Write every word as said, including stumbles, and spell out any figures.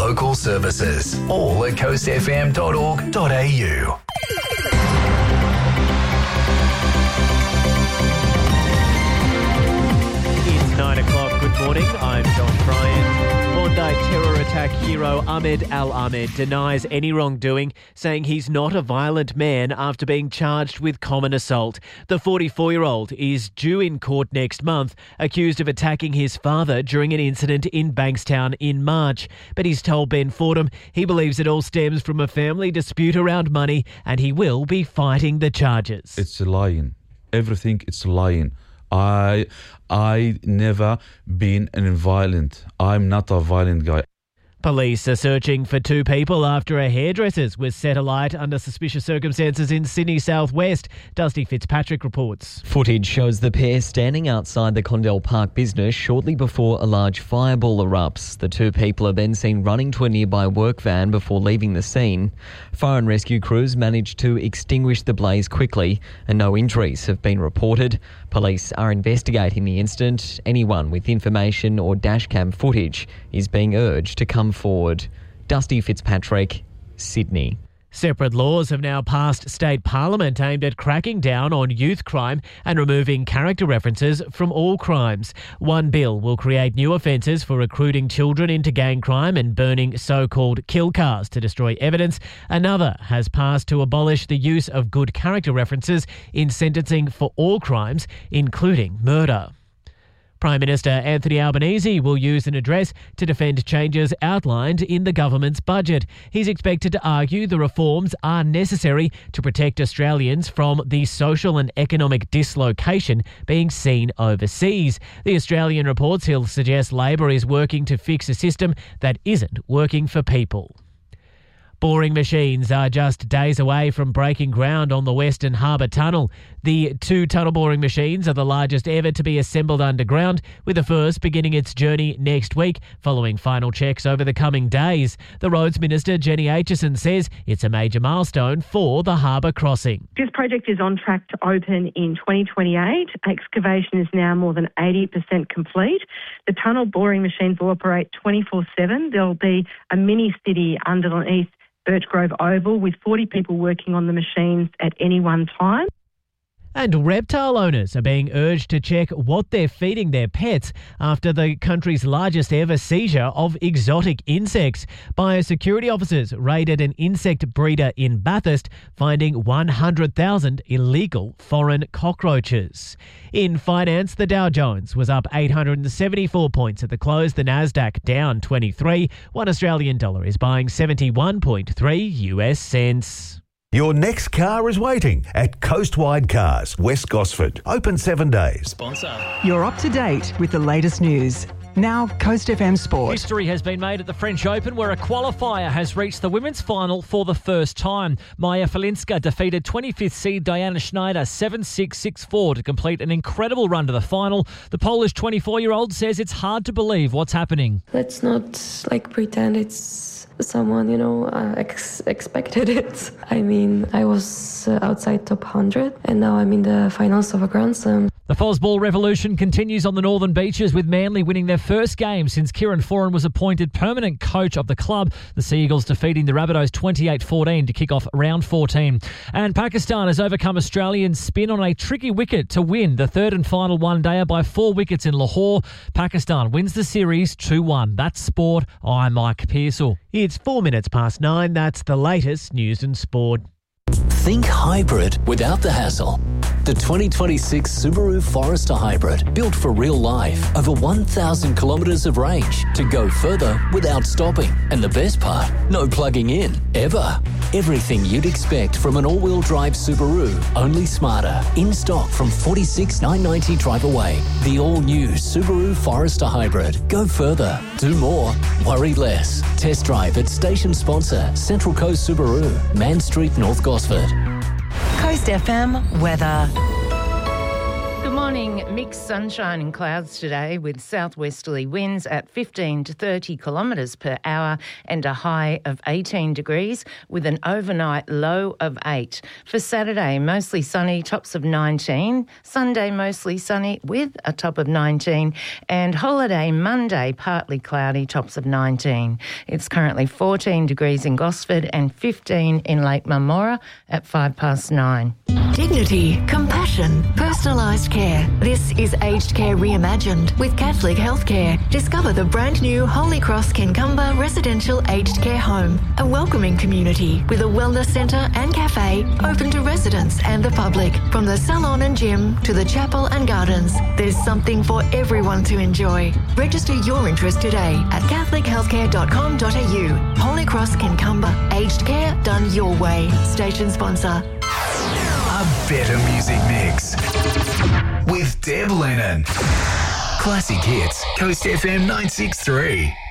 local services. All at coast f m dot org dot a u. It's nine o'clock. Good morning. I'm Josh Bryan. Bondi terror attack hero Ahmed Al-Ahmed denies any wrongdoing, saying he's not a violent man after being charged with common assault. The forty-four-year-old is due in court next month, accused of attacking his father during an incident in Bankstown in March. But he's told Ben Fordham he believes it all stems from a family dispute around money and he will be fighting the charges. It's lying. Everything is lying. I I never been violent. I'm not a violent guy. Police are searching for two people after a hairdresser's was set alight under suspicious circumstances in Sydney southwest. Dusty Fitzpatrick reports. Footage shows the pair standing outside the Condell Park business shortly before a large fireball erupts. The two people are then seen running to a nearby work van before leaving the scene. Fire and rescue crews managed to extinguish the blaze quickly and no injuries have been reported. Police are investigating the incident. Anyone with information or dashcam footage is being urged to come forward. Dusty Fitzpatrick, Sydney. Separate laws have now passed state parliament aimed at cracking down on youth crime and removing character references from all crimes. One bill will create new offences for recruiting children into gang crime and burning so-called kill cars to destroy evidence. Another has passed to abolish the use of good character references in sentencing for all crimes, including murder. Prime Minister Anthony Albanese will use an address to defend changes outlined in the government's budget. He's expected to argue the reforms are necessary to protect Australians from the social and economic dislocation being seen overseas. The Australian reports he'll suggest Labor is working to fix a system that isn't working for people. Boring machines are just days away from breaking ground on the Western Harbour Tunnel. The two tunnel boring machines are the largest ever to be assembled underground, with the first beginning its journey next week, following final checks over the coming days. The Roads Minister, Jenny Aitchison, says it's a major milestone for the harbour crossing. This project is on track to open in twenty twenty-eight. Excavation is now more than eighty percent complete. The tunnel boring machines will operate twenty-four seven. There'll be a mini city underneath Birch Grove Oval with forty people working on the machines at any one time. And reptile owners are being urged to check what they're feeding their pets after the country's largest ever seizure of exotic insects. Biosecurity officers raided an insect breeder in Bathurst, finding one hundred thousand illegal foreign cockroaches. In finance, the Dow Jones was up eight hundred seventy-four points at the close, the Nasdaq down twenty-three. One Australian dollar is buying seventy-one point three U S cents. Your next car is waiting at Coastwide Cars, West Gosford. Open seven days. Sponsor. You're up to date with the latest news. Now, Coast F M Sport. History has been made at the French Open where a qualifier has reached the women's final for the first time. Maja Falinska defeated twenty-fifth seed Diana Schneider seven six, six four to complete an incredible run to the final. The Polish twenty-four-year-old says it's hard to believe what's happening. Let's not like pretend it's someone, you know, uh, ex- expected it. I mean, I was uh, outside top one hundred and now I'm in the finals of a Grand Slam. The Fosball revolution continues on the Northern Beaches with Manly winning their first game since Kieran Foran was appointed permanent coach of the club. The Seagulls defeating the Rabbitohs twenty-eight fourteen to kick off round fourteen. And Pakistan has overcome Australian spin on a tricky wicket to win the third and final one-dayer by four wickets in Lahore. Pakistan wins the series two one. That's sport. I'm Mike Pearsall. It's four minutes past nine. That's the latest news and sport. Think hybrid without the hassle. The twenty twenty-six Subaru Forester Hybrid, built for real life. Over one thousand kilometres of range to go further without stopping. And the best part, no plugging in, ever. Everything you'd expect from an all-wheel drive Subaru, only smarter. In stock from forty-six thousand nine hundred ninety Drive Away. The all-new Subaru Forester Hybrid. Go further, do more, worry less. Test drive at station sponsor Central Coast Subaru, Man Street, North Gosford. Coast F M weather. Good morning. morning, mixed sunshine and clouds today with southwesterly winds at fifteen to thirty kilometres per hour and a high of eighteen degrees with an overnight low of eight. For Saturday, mostly sunny, tops of nineteen. Sunday, mostly sunny with a top of nineteen. And holiday Monday, partly cloudy, tops of nineteen. It's currently fourteen degrees in Gosford and fifteen in Lake Marmora at five past nine. Dignity, compassion, personalised care. This is Aged Care Reimagined with Catholic Healthcare. Discover the brand new Holy Cross Kincumber Residential Aged Care Home, a welcoming community with a wellness centre and cafe open to residents and the public. From the salon and gym to the chapel and gardens, there's something for everyone to enjoy. Register your interest today at catholic healthcare dot com dot a u. Holy Cross Kincumber Aged Care done your way. Station sponsor. A better music mix with Deb Lennon. Classic hits, Coast F M nine six three.